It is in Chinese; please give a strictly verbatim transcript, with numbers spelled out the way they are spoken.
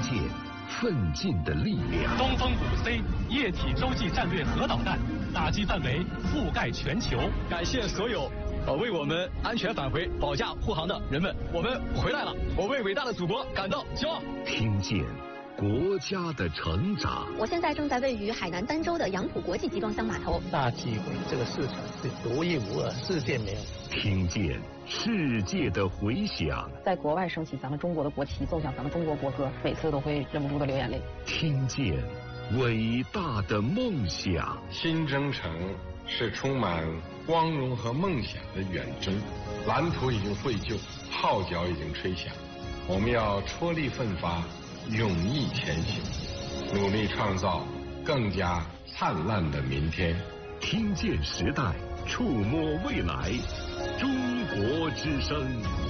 见奋进的力量。 东风五 C 液体洲际战略核导弹打击范围覆盖全球。 感谢所有呃为我们安全返回保驾护航的人们，我们回来了，我为伟大的祖国感到骄傲。 听见国家的成长。 我现在正在位于海南儋州的杨浦国际集装箱码头。 大机会，这个市场是独一无二，世界没有。 听见世界的回响。 在国外升起咱们中国的国旗，奏响咱们中国国歌，每次都会忍不住的流眼泪。 听见伟大的梦想。 新征程是充满光荣和梦想的远征，蓝图已经绘就，号角已经吹响，我们要踔厉奋发，勇毅前行，努力创造更加灿烂的明天。 听见时代，触摸未来，中国之声。